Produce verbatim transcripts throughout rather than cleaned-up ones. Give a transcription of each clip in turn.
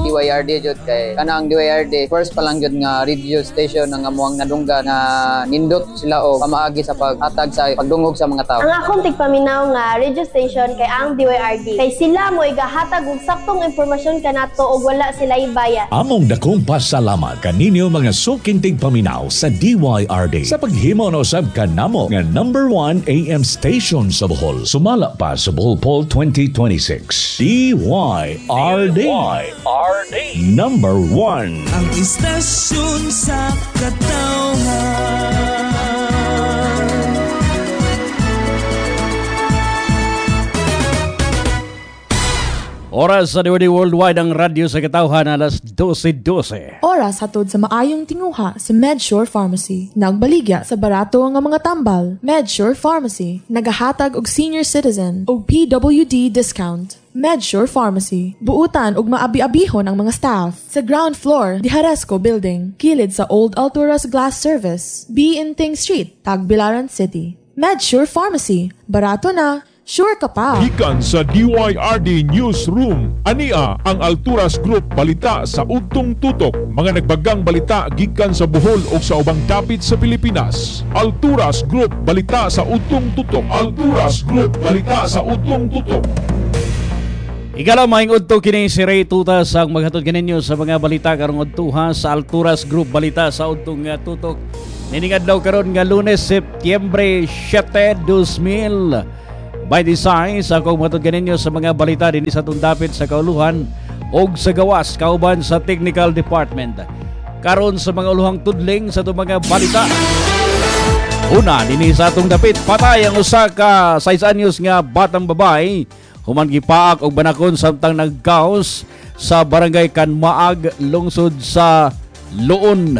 D Y R D jud kay kana ang D Y R D first pa lang jud nga radio station nga amuang nadungga na nindot sila og pamaagi sa paghatag sa pagdungog sa mga tao. Ang akong tigpaminaw nga radio station kay ang D Y R D kay sila mo igahatag og saktong impormasyon kanato og wala sila ibayad. Among dakong pasalamat kaninyo mga suking tigpaminaw sa D Y R D sa paghimo no sab kanamo nga number one A M station sa Bohol. Sumala pa sa Bohol Poll twenty twenty-six. D Y R D. D Y R D. Number one. Ang istasyon sa katawhan. Oras sa D W D Worldwide ang radyo sa katawhan alas twelve twelve. Oras hatod sa maayong tinguha sa MedSure Pharmacy. Nagbaligya sa barato nga mga tambal. MedSure Pharmacy nagahatag og senior citizen og P W D discount. MedSure Pharmacy buutan og maabi-abihon ang mga staff sa ground floor di Haresco Building, kilid sa Old Alturas Glass Service, B. Inting Street, Tagbilaran City. MedSure Pharmacy, barato na, sure ka pa. Gikan sa D Y R D Newsroom, ania ang Alturas Group balita sa udtong tutok. Mga nagbagang balita gikan sa Bohol ug sa ubang dapit sa Pilipinas. Alturas Group balita sa udtong tutok. Alturas Group balita sa udtong tutok. Ikalaw maing udto kini si Ray Tutas ang maghatod kaninyo sa mga balita karong udtuha sa Alturas Group balita sa udtong uh, tutok. Nining adlaw karon nga Lunes, Setyembre seven, two thousand twenty-six. Ako maghatod kaninyo sa mga balita dinhi sa tundapit sa kauluhan og sa gawas kauban sa Technical Department. Karon sa mga uluhang tudling sa itong mga balita. Una, dinhi sa atong dapit, patay ang usa ka six anyos nga batang babae human gipaak og banakon samtang nagkaos sa barangay Kanmaag, lungsod sa Luon.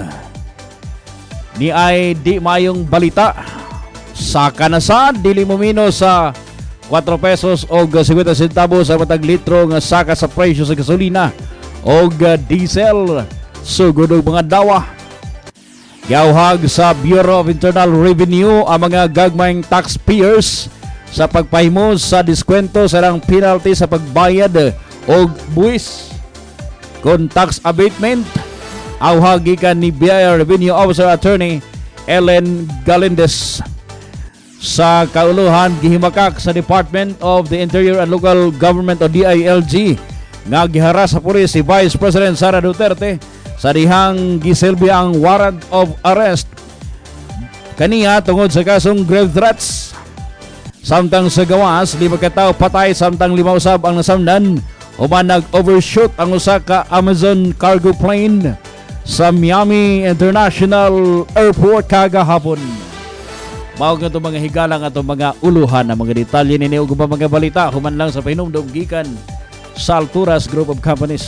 Ni ay di mayong balita. Sa kanasad, dili momino sa four pesos og fifty centavos sa matag litro nga saka sa presyo sa gasolina og diesel. Sugod og mga dawa. Gawhag sa Bureau of Internal Revenue ang mga gagmayng taxpayers sa pagpahimo sa diskwento sa rang penalty sa pagbayad og buwis kon tax abatement. Awhag gikan ni B I R Revenue Officer Attorney Ellen Galindez. Sa kauluhan gihimakak sa Department of the Interior and Local Government o D I L G nga gihara sa pulis si Vice President Sara Duterte sa dihang gisilbi ang warrant of arrest kaniya tungod sa kasong grave threats. Samtang sa gawas, lima ka tawo patay samtang lima usab ang nasamdan human nag-overshoot ang usa ka Amazon cargo plane sa Miami International Airport kagahapon. Mao nga itong mga higalang at mga uluhan na mga detalye nini ug mga balita human lang sa pahinumdom gikan sa Alturas Group of Companies.